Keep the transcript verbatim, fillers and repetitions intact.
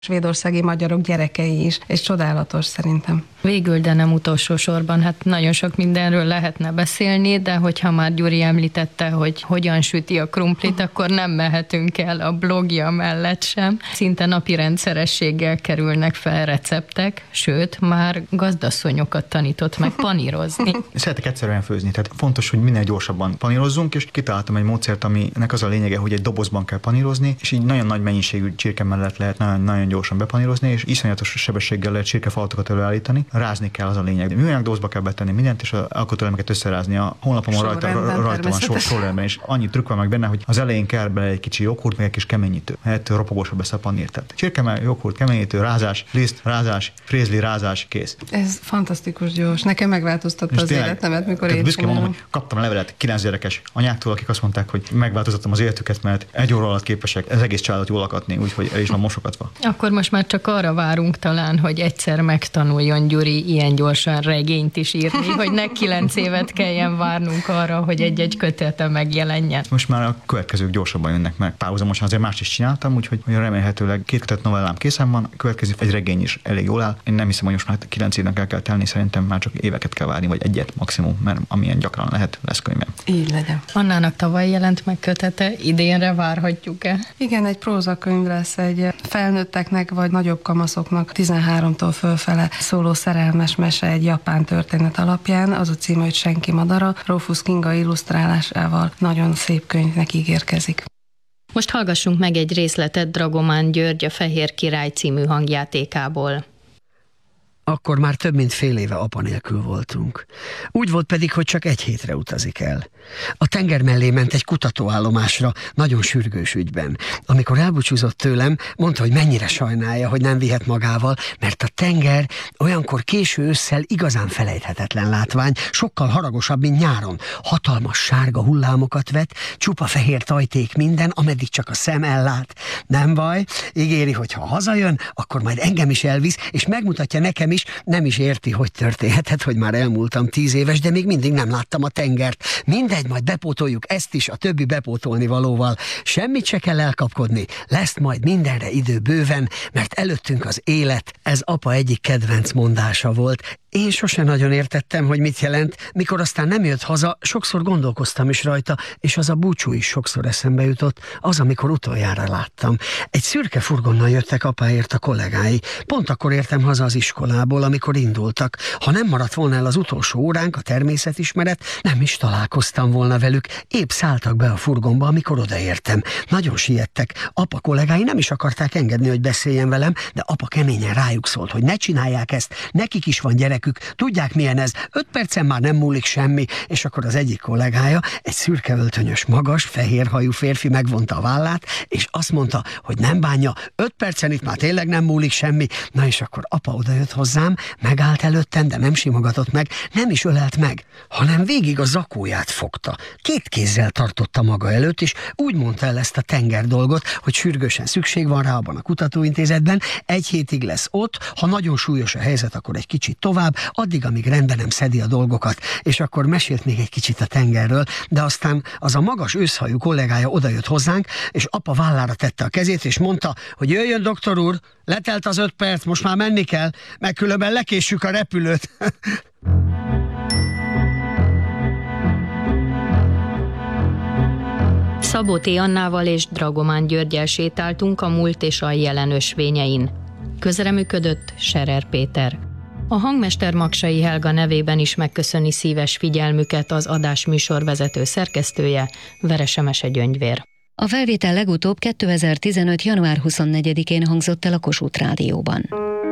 svédországi magyarok gyerekei is, és csodálatos szerintem. Végül, de nem utolsó sorban, hát nagyon sok mindenről lehetne beszélni, de hogyha már Gyuri említette, hogy hogyan süti a krumplit, akkor nem mehetünk el a blogja mellett sem. Szinte napi rendszerességgel kerülnek fel receptek, sőt, már gazdasszonyokat tanított meg panírozni. Szeretek egyszerűen főzni, tehát fontos, hogy minél gyorsabban panírozzunk, és kitaláltam egy módszert, aminek az a lényege, hogy egy dobozban kell panírozni, és így nagyon nagy mennyiségű csirke mellett lehet nagyon, nagyon gyorsan bepanírozni, és iszonyatos sebességgel lehet csirkefalatokat előállítani. Rázni kell, az a lényeg. Műanyag dobozba kell betenni mindent, és az alkotóelemeket összerázni. A honlapomon rajta, rajta van sor, sorrendben, és annyi trükk van meg benne, hogy az elején kell bele egy kicsi joghurt, meg egy kis keményítő. Hát ropogósabb lesz a panír. Tehát csirkemell, joghurt, keményítő, rázás, liszt, rázás, frézli, rázás, kész. Ez fantasztikus gyors. Nekem megváltoztatta és az tényleg, életemet, mikor én büszkén mondom, hogy kaptam a levelet kilenc gyerekes anyáktól, akik azt mondták, hogy megváltoztattam az életüket, mert egy óra alatt képesek az egész családot jól lakatni, úgyhogy el is van mosogatva. Akkor most már csak arra várunk talán, hogy egyszer megtanuljon Gyuri ilyen gyorsan regényt is írni, hogy ne kilenc évet kelljen várnunk arra, hogy egy-egy kötete megjelenjen. Most már a következők gyorsabban jönnek meg. Párhuzamosan azért más is csináltam, úgyhogy remélhetőleg két kötet novellám készen van, következő egy regény is elég jól áll. Én nem hiszem, hogy most már kilenc évnek el kell telni, szerintem már csak éveket kell várni, vagy egyet maximum, mert amilyen gyakran lehet, lesz könyvem. Így legyen. Annának tavaly jelent meg kötete, idénre várhatjuk-e? Igen, egy prózakönyv lesz, egy felnőtteknek vagy nagyobb kamaszoknak tizenháromtól fölfele szóló szerelmes mese egy japán történet alapján. Az a címe, hogy Senki madara. Rufus Kinga illusztrálásával nagyon szép könyvnek ígérkezik. Most hallgassunk meg egy részletet Dragomán György a Fehér Király című hangjátékából. Akkor már több mint fél éve apa nélkül voltunk. Úgy volt pedig, hogy csak egy hétre utazik el. A tenger mellé ment egy kutatóállomásra, nagyon sürgős ügyben. Amikor elbúcsúzott tőlem, mondta, hogy mennyire sajnálja, hogy nem vihet magával, mert a tenger olyankor késő ősszel igazán felejthetetlen látvány, sokkal haragosabb, mint nyáron. Hatalmas sárga hullámokat vet, csupa fehér tajték minden, ameddig csak a szem ellát. Nem baj, ígéri, hogy ha hazajön, akkor majd engem is elvisz, és megmutatja nekem is, nem is érti, hogy történhetett, hogy már elmúltam tíz éves, de még mindig nem láttam a tengert. Mindegy, majd bepótoljuk ezt is a többi bepótolni valóval. Semmit se kell elkapkodni, lesz majd mindenre idő bőven, mert előttünk az élet. Ez apa egyik kedvenc mondása volt. Én sose nagyon értettem, hogy mit jelent, mikor aztán nem jött haza, sokszor gondolkoztam is rajta, és az a búcsú is sokszor eszembe jutott, az, amikor utoljára láttam. Egy szürke furgonnal jöttek apáért a kollégái. Pont akkor értem haza az iskolából, amikor indultak. Ha nem maradt volna el az utolsó óránk, a természetismeret, nem is találkoztam volna velük. Épp szálltak be a furgonba, amikor odaértem. Nagyon siettek. Apa kollégái nem is akarták engedni, hogy beszéljen velem, de apa keményen rájuk szólt, hogy ne csinálják ezt, nekik is van gyerek. Tudják, milyen ez? Öt percen már nem múlik semmi, és akkor az egyik kollégája, egy szürke öltönyös, magas, fehérhajú férfi megvonta a vállát, és azt mondta, hogy nem bánja, öt percen itt már tényleg nem múlik semmi. Na és akkor apa odajött hozzám, megállt előttem, de nem simogatott meg, nem is ölelt meg, hanem végig a zakóját fogta. Két kézzel tartotta maga előtt, és úgy mondta el ezt a tenger dolgot, hogy sürgősen szükség van rá abban a kutatóintézetben, egy hétig lesz ott, ha nagyon súlyos a helyzet, akkor egy kicsit tovább, addig, amíg rendben nem szedi a dolgokat, és akkor mesélt még egy kicsit a tengerről, de aztán az a magas őszhajú kollégája odajött hozzánk, és apa vállára tette a kezét, és mondta, hogy jöjjön, doktor úr, letelt az öt perc, most már menni kell, meg különben lekéssük a repülőt. Szabó T. Annával és Dragomán Györggyel sétáltunk a múlt és a jelen ösvényein. Közreműködött Scherer Péter. A hangmester Magsai Helga nevében is megköszöni szíves figyelmüket az adás műsorvezető szerkesztője, Veresemese Gyöngyvér. A felvétel legutóbb kétezer-tizenöt. január huszonnegyedikén hangzott el a Kossuth Rádióban.